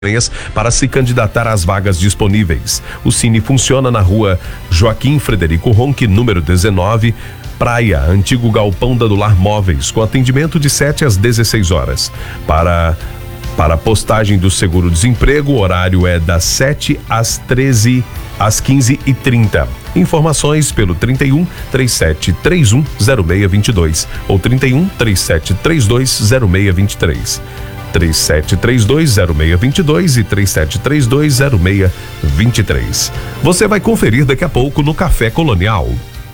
para se candidatar às vagas disponíveis. O Cine funciona na rua Joaquim Frederico Ronque, número 19, Praia, antigo galpão da Dular Móveis, com atendimento de 7 às 16 horas. Para postagem do seguro-desemprego, o horário é das 7 às 13 às 15h30. Informações pelo 31 3731 0622 ou 31 3732 0623. 3732-0622 e 3732-0623. Você vai conferir daqui a pouco no Café Colonial.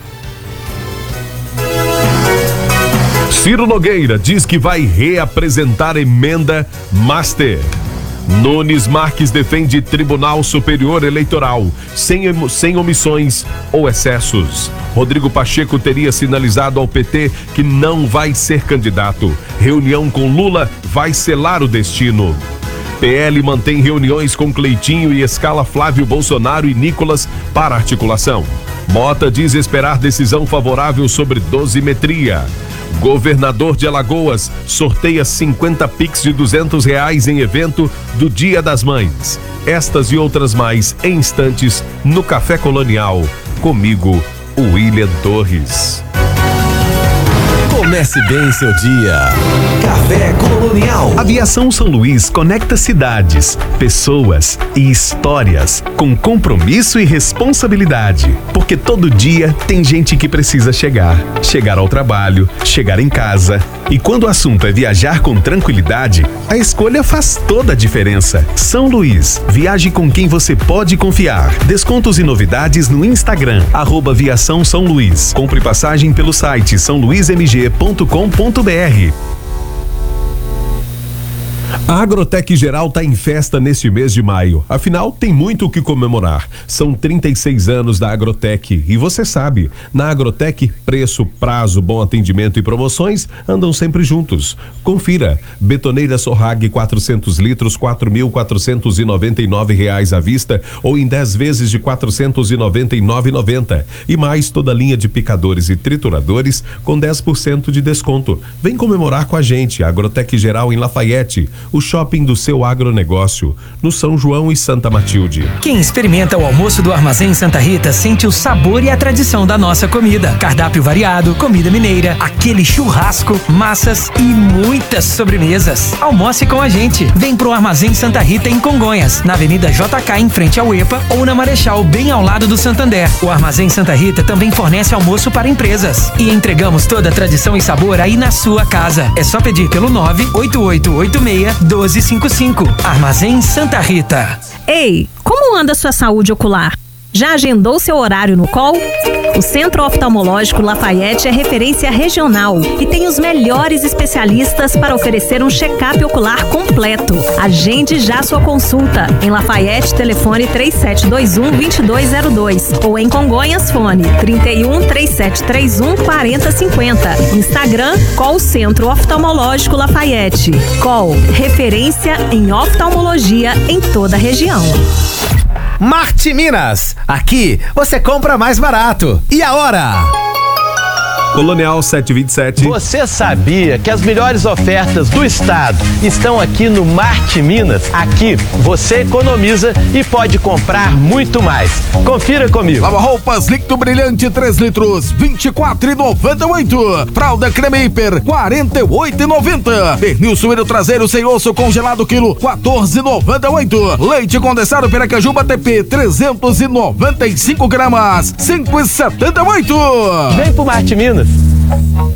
Ciro Nogueira diz que vai reapresentar emenda Master. Nunes Marques defende Tribunal Superior Eleitoral, sem omissões ou excessos. Rodrigo Pacheco teria sinalizado ao PT que não vai ser candidato. Reunião com Lula vai selar o destino. PL mantém reuniões com Cleitinho e escala Flávio Bolsonaro e Nicolas para articulação. Mota diz esperar decisão favorável sobre dosimetria. Governador de Alagoas sorteia 50 Pix de R$200 em evento do Dia das Mães. Estas e outras mais em instantes no Café Colonial. Comigo, William Torres. Comece bem seu dia. Café Colonial. Aviação São Luís conecta cidades, pessoas e histórias com compromisso e responsabilidade. Porque todo dia tem gente que precisa chegar ao trabalho, chegar em casa. E quando o assunto é viajar com tranquilidade, a escolha faz toda a diferença. São Luís, viaje com quem você pode confiar. Descontos e novidades no Instagram, @Viação São Luís. Compre passagem pelo site saoluizmg.com.br. A Agrotec Geral está em festa neste mês de maio. Afinal, tem muito o que comemorar. São 36 anos da Agrotec. E você sabe, na Agrotec, preço, prazo, bom atendimento e promoções andam sempre juntos. Confira. Betoneira Sorrag 400 litros, R$ 4.499 à vista ou em 10 vezes de R$ 499,90. E mais toda a linha de picadores e trituradores com 10% de desconto. Vem comemorar com a gente. Agrotec Geral em Lafayette, o shopping do seu agronegócio, no São João e Santa Matilde. Quem experimenta o almoço do Armazém Santa Rita sente o sabor e a tradição da nossa comida. Cardápio variado, comida mineira, aquele churrasco, massas e muitas sobremesas. Almoce com a gente. Vem pro Armazém Santa Rita em Congonhas, na Avenida JK em frente ao EPA ou na Marechal, bem ao lado do Santander. O Armazém Santa Rita também fornece almoço para empresas. E entregamos toda a tradição e sabor aí na sua casa. É só pedir pelo 98886-1255. Armazém Santa Rita. Ei, como anda sua saúde ocular? Já agendou seu horário no COL? O Centro Oftalmológico Lafayette é referência regional e tem os melhores especialistas para oferecer um check-up ocular completo. Agende já sua consulta. Em Lafayette, telefone 3721-2202 ou em Congonhas, fone 31-3731-4050. Instagram, COL Centro Oftalmológico Lafayette. COL, referência em oftalmologia em toda a região. Marte Minas, aqui você compra mais barato. E a hora? Colonial 727. Você sabia que as melhores ofertas do estado estão aqui no Marte Minas? Aqui você economiza e pode comprar muito mais. Confira comigo. Lava-roupas líquido brilhante 3 litros, R$ 24,98. Fralda creme hiper, R$ 48,90. Pernil suíno traseiro sem osso congelado quilo, R$ 14,98. Leite condensado Piracajuba TP, 395 gramas, R$ 5,78. Vem pro Marte Minas.